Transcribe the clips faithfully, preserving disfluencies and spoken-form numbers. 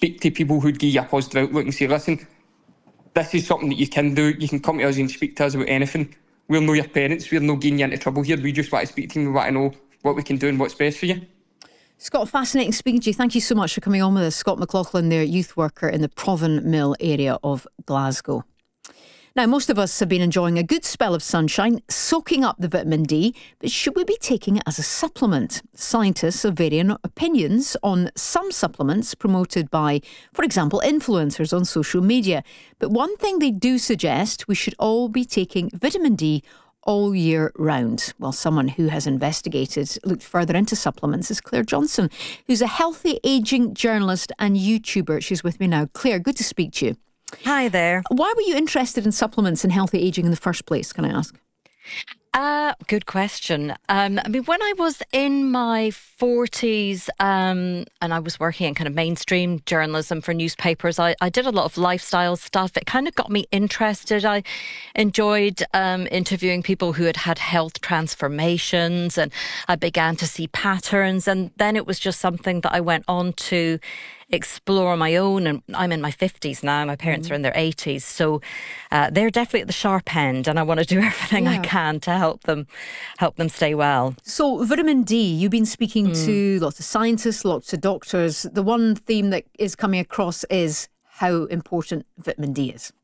speak to people who'd give you a positive outlook and say, listen, this is something that you can do. You can come to us and speak to us about anything. We'll know your parents. We're not getting you into trouble here. We just want to speak to you. We want to know what we can do and what's best for you. Scott, fascinating speaking to you. Thank you so much for coming on with us. Scott McLaughlin there, youth worker in the Provan Mill area of Glasgow. Now, most of us have been enjoying a good spell of sunshine, soaking up the vitamin D, but should we be taking it as a supplement? Scientists have varying opinions on some supplements promoted by, for example, influencers on social media. But one thing they do suggest, we should all be taking vitamin D all year round. Well, someone who has investigated, looked further into supplements is Claire Johnson, who's a healthy ageing journalist and YouTuber. She's with me now. Claire, good to speak to you. Hi there. Why were you interested in supplements and healthy ageing in the first place, can I ask? Uh, good question. Um, I mean, when I was in my forties um, and I was working in kind of mainstream journalism for newspapers, I, I did a lot of lifestyle stuff. It kind of got me interested. I enjoyed um, interviewing people who had had health transformations, and I began to see patterns. And then it was just something that I went on to explore on my own. And I'm in my fifties now. My parents mm. are in their eighties. So uh, they're definitely at the sharp end, and I want to do everything yeah. I can to help them help them stay well. So vitamin D, you've been speaking mm. to lots of scientists, lots of doctors. The one theme that is coming across is how important vitamin D is.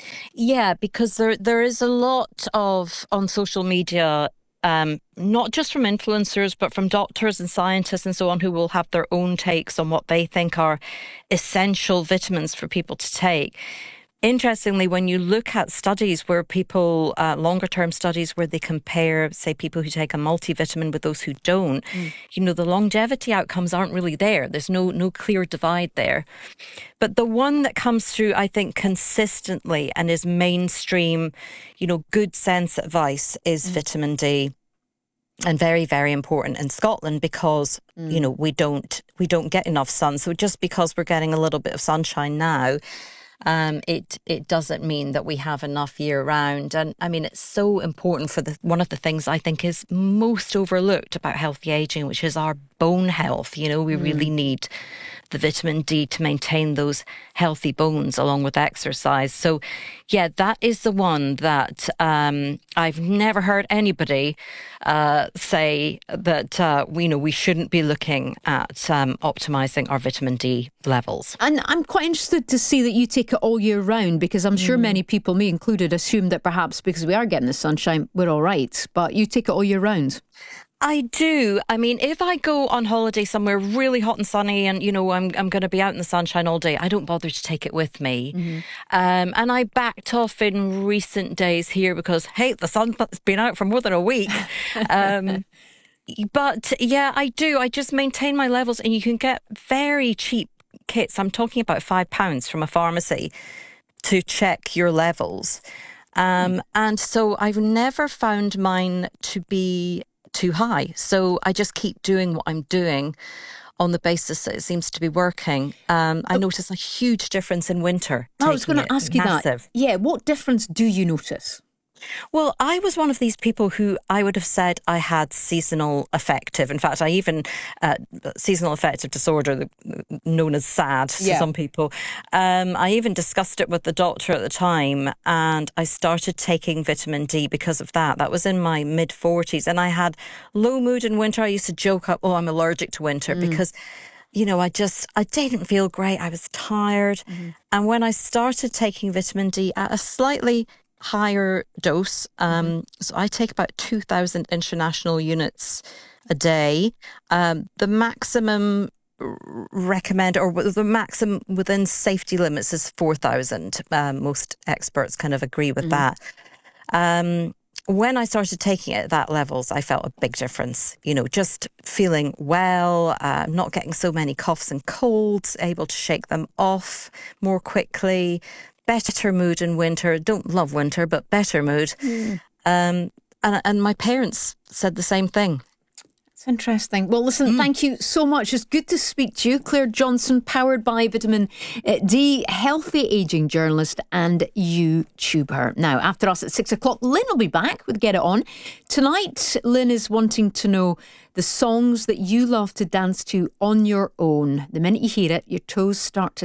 Yeah, because there there is a lot of, on social media, Um, not just from influencers, but from doctors and scientists and so on, who will have their own takes on what they think are essential vitamins for people to take. Interestingly, when you look at studies where people, uh, longer term studies where they compare, say, people who take a multivitamin with those who don't, mm. you know, the longevity outcomes aren't really there. There's no no clear divide there. But the one that comes through, I think, consistently and is mainstream, you know, good sense advice is mm. vitamin D. And very, very important in Scotland because, mm. you know, we don't we don't get enough sun. So just because we're getting a little bit of sunshine now, Um, it it doesn't mean that we have enough year round. And I mean, it's so important for the one of the things I think is most overlooked about healthy aging, which is our bone health. You know, we mm. really need the vitamin D to maintain those healthy bones along with exercise. So yeah, that is the one that um, I've never heard anybody uh, say that uh, we you know we shouldn't be looking at um, optimizing our vitamin D levels. And I'm quite interested to see that you take it all year round, because I'm sure mm. many people, me included, assume that perhaps because we are getting the sunshine, we're all right. But you take it all year round. I do. I mean, if I go on holiday somewhere really hot and sunny and, you know, I'm I'm going to be out in the sunshine all day, I don't bother to take it with me. Mm-hmm. Um, and I backed off in recent days here because, hey, the sun's been out for more than a week. Um, but yeah, I do. I just maintain my levels, and you can get very cheap kits. I'm talking about five pounds from a pharmacy to check your levels. Um, mm. And so I've never found mine to be too high. So I just keep doing what I'm doing on the basis that it seems to be working. Um, I oh. notice a huge difference in winter. I was going to ask you Massive. that. Yeah, what difference do you notice? Well, I was one of these people who I would have said I had seasonal affective. In fact, I even, uh, seasonal affective disorder, known as SAD to yeah. some people. Um, I even discussed it with the doctor at the time, and I started taking vitamin D because of that. That was in my mid forties, and I had low mood in winter. I used to joke up, oh, I'm allergic to winter mm. because, you know, I just, I didn't feel great. I was tired. Mm-hmm. And when I started taking vitamin D at a slightly higher dose. Um, mm-hmm. So I take about two thousand international units a day. Um, the maximum recommend, or the maximum within safety limits, is four thousand. Um, most experts kind of agree with mm-hmm. that. Um, when I started taking it at that levels, I felt a big difference. You know, just feeling well, uh, not getting so many coughs and colds, able to shake them off more quickly. Better mood in winter. Don't love winter, but better mood. Mm. Um, and, and my parents said the same thing. It's interesting. Well, listen, mm. thank you so much. It's good to speak to you. Claire Johnson, powered by Vitamin D, healthy ageing journalist and YouTuber. Now, after us at six o'clock, Lynn will be back with Get It On. Tonight, Lynn is wanting to know the songs that you love to dance to on your own. The minute you hear it, your toes start to